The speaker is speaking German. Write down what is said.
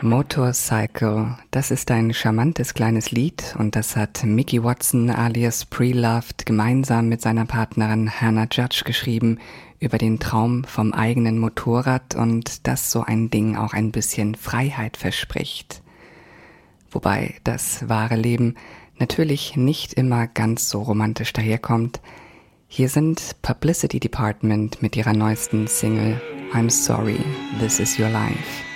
Motorcycle, das ist ein charmantes kleines Lied und das hat Mickey Watson alias Preloved gemeinsam mit seiner Partnerin Hannah Judge geschrieben über den Traum vom eigenen Motorrad und dass so ein Ding auch ein bisschen Freiheit verspricht. Wobei das wahre Leben natürlich nicht immer ganz so romantisch daherkommt. Hier sind Publicity Department mit ihrer neuesten Single I'm Sorry, This Is Your Life.